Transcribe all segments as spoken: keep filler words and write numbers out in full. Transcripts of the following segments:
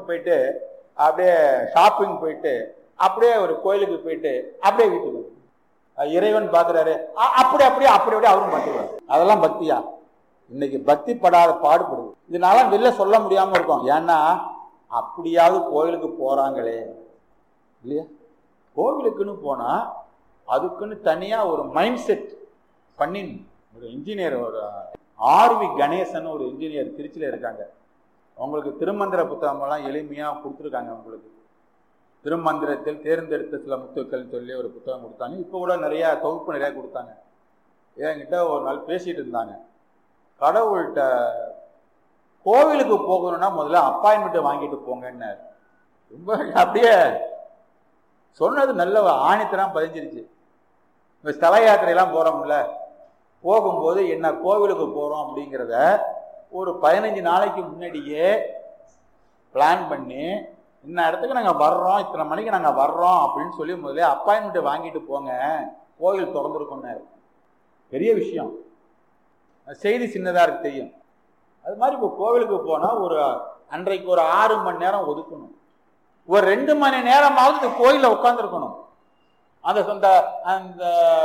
போயிட்டு அப்படியே ஷாப்பிங் போயிட்டு அப்படியே ஒரு கோயிலுக்கு போயிட்டு அப்படியே வீட்டுக்கு இறைவன் பார்க்குறாரு, அப்படி அப்படியே அப்படி அப்படியே அவரும் பார்த்துருவாரு. அதெல்லாம் பக்தியா? இன்னைக்கு பக்தி படாத பாடுபடுது. இதனால வெளில சொல்ல முடியாம இருக்கும். ஏன்னா அப்படியாவது கோயிலுக்கு போறாங்களே இல்லையா? கோவிலுக்குன்னு போனா அதுக்குன்னு தனியா ஒரு மைண்ட் செட் பண்ணி, ஒரு இன்ஜினியர், ஒரு ஆர்வி கணேசன் ஒரு இன்ஜினியர் திருச்சியில இருக்காங்க. அவங்களுக்கு திருமந்திர புத்தகமெல்லாம் எளிமையா கொடுத்துருக்காங்க. அவங்களுக்கு திருமந்திரத்தில் தேர்ந்தெடுத்த சில முத்துக்கள் சொல்லி ஒரு புத்தகம் கொடுத்தாங்க. இப்போ கூட நிறைய தொகுப்பு நிறைய கொடுத்தாங்க. என்கிட்ட ஒரு நாள் பேசிட்டு இருந்தாங்க, கடவுள்கிட்ட கோவிலுக்கு போகணும்னா முதல்ல அப்பாயின்மெண்ட் வாங்கிட்டு போங்கன்னு. ரொம்ப அப்படியே சொன்னது நல்ல ஆணித்தரம் பதிஞ்சிருச்சு. இந்த ஸ்தல யாத்திரையெல்லாம் போறோம்ல, போகும்போது என்ன கோவிலுக்கு போறோம் அப்படிங்கிறத ஒரு பதினஞ்சு நாளைக்கு முன்னாடியே பிளான் பண்ணி, இந்த இடத்துக்கு நாங்கள் வர்றோம், இத்தனை மணிக்கு நாங்கள் வர்றோம் அப்படின்னு சொல்லி முதல்ல அப்பாயின்மெண்ட் வாங்கிட்டு போங்க, கோவில் திறந்துருக்கோம்னாரு. பெரிய விஷயம். செய்தி சின்னதாக இருக்கு தெரியும். அது மாதிரி இப்போ கோவிலுக்கு போனால் ஒரு அன்றைக்கு ஒரு ஆறு மணி நேரம் ஒதுக்கணும். ஒரு ரெண்டு மணி நேரமாவது இந்த கோயிலில் உட்காந்துருக்கணும். அந்த சொந்த அந்த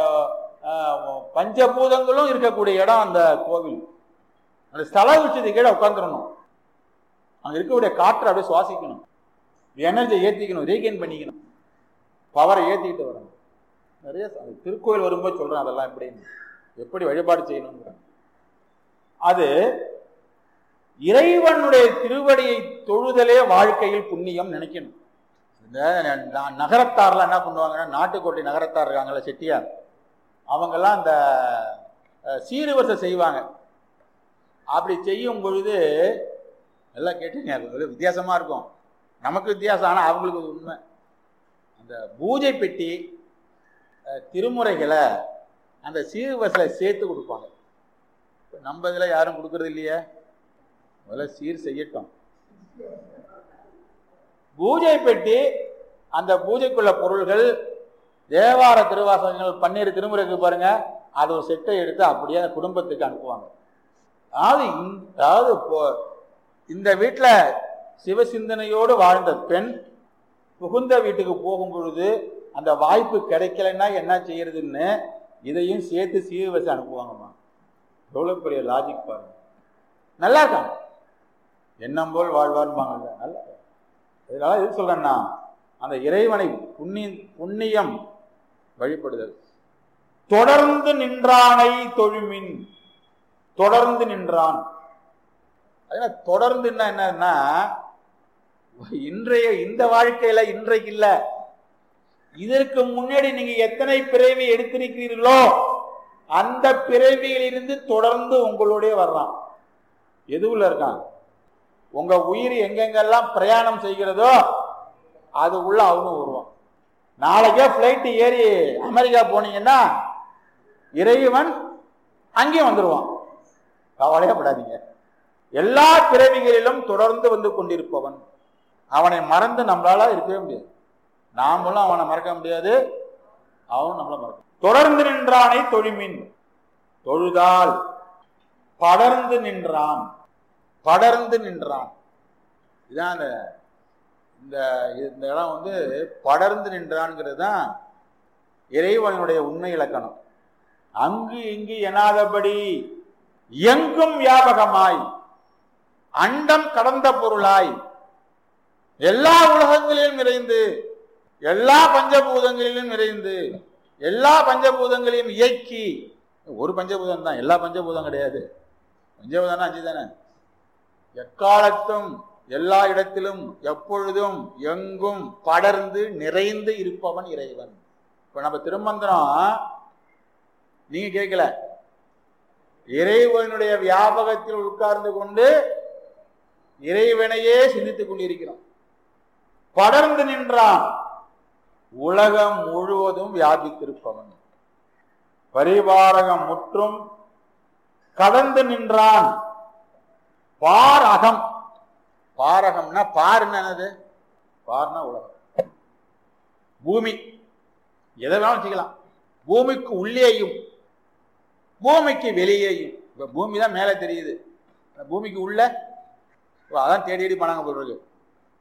பஞ்சபூதங்களும் இருக்கக்கூடிய இடம் அந்த கோவில். அந்த ஸ்தல உச்சத்துக்கு கீழே உட்காந்துடணும். அங்கே இருக்கக்கூடிய காற்றை அப்படியே சுவாசிக்கணும், எனர்ஜியை ஏற்றிக்கணும், ரீகெயின் பண்ணிக்கணும், பவரை ஏற்றிக்கிட்டு வரணும். நிறைய திருக்கோயில் வரும்போது சொல்கிறேன் அதெல்லாம் எப்படின்னு, எப்படி வழிபாடு செய்யணுங்கிற. அது இறைவனுடைய திருவடியை தொழுதலே வாழ்க்கையில் புண்ணியம் நினைக்கணும். இந்த நகரத்தாரெலாம் என்ன பண்ணுவாங்கன்னா, நாட்டுக்கோட்டை நகரத்தார் இருக்காங்கல்ல, செட்டியார், அவங்கெல்லாம் அந்த சீர்வரிசை செய்வாங்க. அப்படி செய்யும் பொழுது எல்லாம் கேட்டீங்க, வித்தியாசமாக இருக்கும். நமக்கு வித்தியாசம், ஆனால் அவங்களுக்கு உண்மை. அந்த பூஜை பெட்டி திருமுறைகளை அந்த சீர்வரிசையில் சேர்த்து கொடுப்பாங்க. நம்ம இதில் யாரும் கொடுக்கறது இல்லையே. முதல்ல சீர் செய்யட்டும். பூஜை பெட்டி, அந்த பூஜைக்குள்ள பொருள்கள், தேவார திருவாசகங்கள், பன்னீர் திருமுறைக்கு பாருங்க, அது ஒரு செட்டை எடுத்து அப்படியே குடும்பத்துக்கு அனுப்புவாங்க. அதாவது அதாவது இந்த வீட்டில் சிவசிந்தனையோடு வாழ்ந்த பெண் புகுந்த வீட்டுக்கு போகும் பொழுது அந்த வாய்ப்பு கிடைக்கலன்னா என்ன செய்யறதுன்னு இதையும் சேர்த்து சீர்வரிசை அனுப்புவாங்கம்மா. எவ்வளோ பெரிய லாஜிக் பாருங்க. நல்லா இருக்காங்க, எண்ணம் போல் வாழ்வார்பாங்கல்ல, நல்லா. இதனால எது சொல்றேன்னா, அந்த இறைவனை புண்ணிய புண்ணியம் வழிபடுதல். தொடர்ந்து நின்றானை தொழுமின், தொடர்ந்து நின்றான். அதனால தொடர்ந்துன்னா என்னன்னா, இன்றைய இந்த வாழ்க்கையில இன்றைக்கு இல்ல, இதற்கு முன்னாடி நீங்க எத்தனை பிறவி எடுத்திருக்கிறீர்களோ அந்த பிறவியில் இருந்து தொடர்ந்து உங்களுடைய வர்றான். எதுவுல இருக்கான்? உங்க உயிர் எங்கெங்கெல்லாம் பிரயாணம் செய்கிறதோ அது உள்ள அவனும் வருவான். நாளைக்கே பிளைட் ஏறி அமெரிக்கா போனீங்கன்னா இறைவன் அங்கேயும் வந்துடுவான். கவலையே படாதீங்க. எல்லா பிறவிகளிலும் தொடர்ந்து வந்து கொண்டிருப்பவன். அவனை மறந்து நம்மளால இருக்கவே முடியாது. நாமளும் அவனை மறக்க முடியாது, அவனும் நம்மள மறக்க. தொடர்ந்து நின்றானை தொழுமின், தொழுதால் படர்ந்து நின்றான், படர்ந்து நின்றான். இதான் இந்த இந்த இடம் வந்து படர்ந்து நின்றான்ங்கிறது தான் இறைவனுடைய உண்மை இலக்கணம். அங்கு இங்கு எனாதபடி எங்கும் வியாபகமாய், அண்டம் கடந்த பொருளாய், எல்லா உலகங்களிலும் நிறைந்து, எல்லா பஞ்சபூதங்களிலும் நிறைந்து, எல்லா பஞ்சபூதங்களையும் இயக்கி. ஒரு பஞ்சபூதம் தான், எல்லா பஞ்சபூதம் கிடையாது. பஞ்சபூதம்னா அஞ்சு தானே. எக்காலத்தும் எல்லா இடத்திலும் எப்பொழுதும் எங்கும் படர்ந்து நிறைந்து இருப்பவன் இறைவன். இப்ப நம்ம திருமந்திரம் நீங்க கேட்கல, இறைவனுடைய வியாபகத்தில் உட்கார்ந்து கொண்டு இறைவனையே சிந்தித்துக் கொண்டிருக்கிறோம். படர்ந்து நின்றான், உலகம் முழுவதும் வியாபித்திருப்பவன். பரிவாரகம் முற்றும் கடந்து நின்றான். பார் அகம், பாரகம்னா பாருன்னு என்னது? பார்னா உலகம், பூமி. எதை வேணாலும் வச்சுக்கலாம். பூமிக்கு உள்ளேயும் பூமிக்கு வெளியேயும். இப்ப பூமி தான் மேலே தெரியுது, பூமிக்கு உள்ள அதான் தேடி தேடி பண்ணாங்க போல் இருக்கு.